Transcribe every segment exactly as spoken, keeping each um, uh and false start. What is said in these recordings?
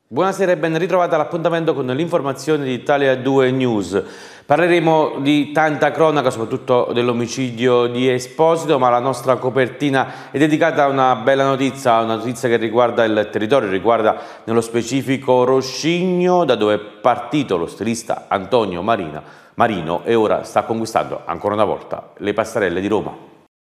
Buonasera e ben ritrovata all'appuntamento con l'informazione di Italia due News. Parleremo di tanta cronaca, soprattutto dell'omicidio di Esposito, ma la nostra copertina è dedicata a una bella notizia, una notizia che riguarda il territorio, riguarda nello specifico Roscigno, da dove è partito lo stilista Antonio Marina, Marino e ora sta conquistando ancora una volta le passerelle di Roma.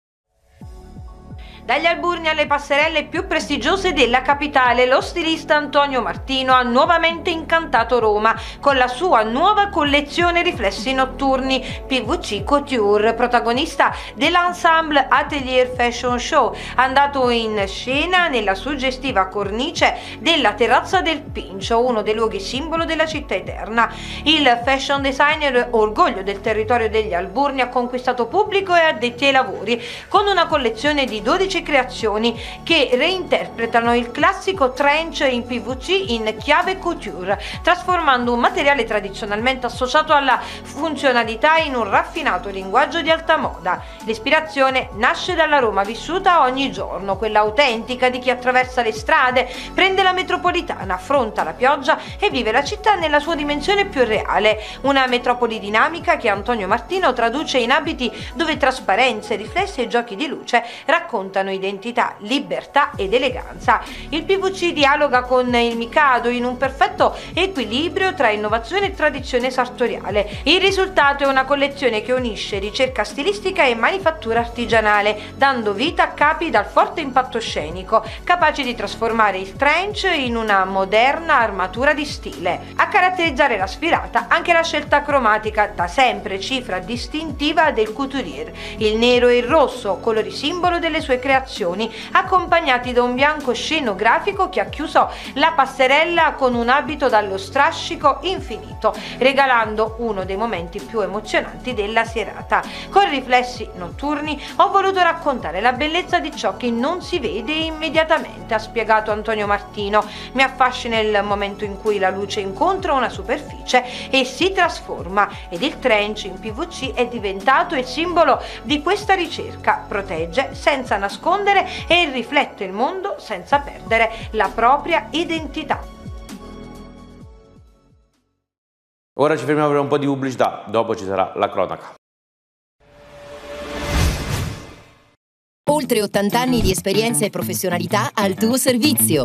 Dagli Alburni alle passerelle più prestigiose della capitale, lo stilista Antonio Martino ha nuovamente incantato Roma con la sua nuova collezione riflessi notturni P V C Couture, protagonista dell'ensemble Atelier Fashion Show, andato in scena nella suggestiva cornice della Terrazza del Pincio, uno dei luoghi simbolo della città eterna. Il fashion designer, orgoglio del territorio degli Alburni, ha conquistato pubblico e addetti ai lavori con una collezione di dodici creazioni che reinterpretano il classico trench in P V C in chiave couture, trasformando un materiale tradizionalmente associato alla funzionalità in un raffinato linguaggio di alta moda. L'ispirazione nasce dalla Roma vissuta ogni giorno, quella autentica di chi attraversa le strade, prende la metropolitana, affronta la pioggia e vive la città nella sua dimensione più reale. Una metropoli dinamica che Antonio Martino traduce in abiti dove trasparenze, riflessi e giochi di luce raccontano identità, libertà ed eleganza. Il P V C dialoga con il Mikado in un perfetto equilibrio tra innovazione e tradizione sartoriale. Il risultato è una collezione che unisce ricerca stilistica e manifattura artigianale, dando vita a capi dal forte impatto scenico, capaci di trasformare il trench in una moderna armatura di stile. A caratterizzare la sfilata anche la scelta cromatica, da sempre cifra distintiva del couturier. Il nero e il rosso, colori simbolo delle sue creazioni, accompagnati da un bianco scenografico che ha chiuso la passerella con un abito dallo strascico infinito, regalando uno dei momenti più emozionanti della serata. Con riflessi notturni ho voluto raccontare la bellezza di ciò che non si vede immediatamente, ha spiegato Antonio Martino. Mi affascina il momento in cui la luce incontra una superficie e si trasforma, ed il trench in P V C è diventato il simbolo di questa ricerca. Protegge senza nascondere e riflette il mondo senza perdere la propria identità. Ora ci fermiamo per un po' di pubblicità, dopo ci sarà la cronaca. Oltre ottanta anni di esperienza e professionalità al tuo servizio.